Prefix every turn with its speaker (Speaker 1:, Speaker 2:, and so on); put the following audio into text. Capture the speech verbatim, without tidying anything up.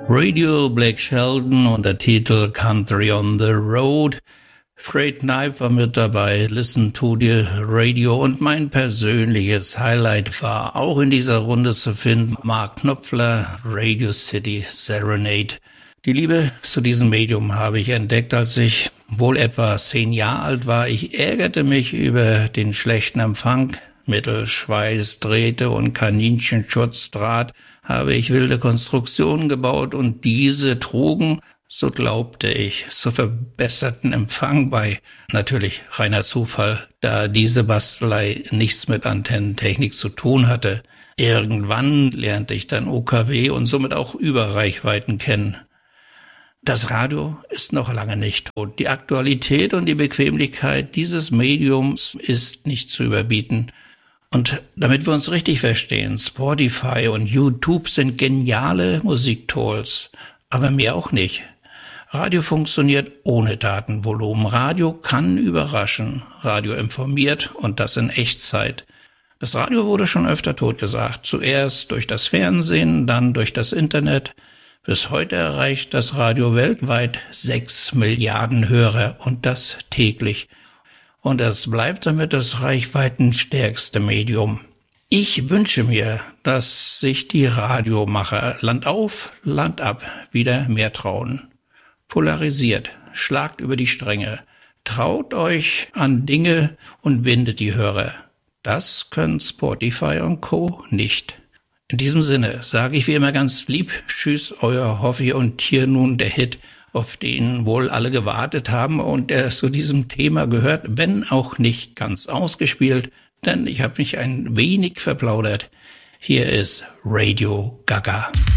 Speaker 1: Radio Blake Shelton und der Titel Country on the Road. Fred Knife war mit dabei, Listen to the Radio, und mein persönliches Highlight war auch in dieser Runde zu finden, Mark Knopfler, Radio City Serenade. Die Liebe zu diesem Medium habe ich entdeckt, als ich wohl etwa zehn Jahre alt war. Ich ärgerte mich über den schlechten Empfang. Mittels Schweiß, Drähte und Kaninchenschutzdraht habe ich wilde Konstruktionen gebaut, und diese trugen, so glaubte ich, zu verbesserten Empfang bei. Natürlich reiner Zufall, da diese Bastelei nichts mit Antennentechnik zu tun hatte. Irgendwann lernte ich dann U K W und somit auch Überreichweiten kennen. Das Radio ist noch lange nicht tot. Die Aktualität und die Bequemlichkeit dieses Mediums ist nicht zu überbieten. Und damit wir uns richtig verstehen, Spotify und YouTube sind geniale Musiktools, aber mehr auch nicht. Radio funktioniert ohne Datenvolumen. Radio kann überraschen. Radio informiert, und das in Echtzeit. Das Radio wurde schon öfter totgesagt. Zuerst durch das Fernsehen, dann durch das Internet. Bis heute erreicht das Radio weltweit sechs Milliarden Hörer, und das täglich. Und es bleibt damit das reichweitenstärkste Medium. Ich wünsche mir, dass sich die Radiomacher Land auf, Land ab wieder mehr trauen. Polarisiert, schlagt über die Stränge, traut euch an Dinge und bindet die Hörer. Das können Spotify und Co. nicht. In diesem Sinne sage ich wie immer ganz lieb, tschüss, euer Hoffi, und hier nun der Hit, auf den wohl alle gewartet haben und der zu diesem Thema gehört, wenn auch nicht ganz ausgespielt, denn ich habe mich ein wenig verplaudert. Hier ist Radio Gaga.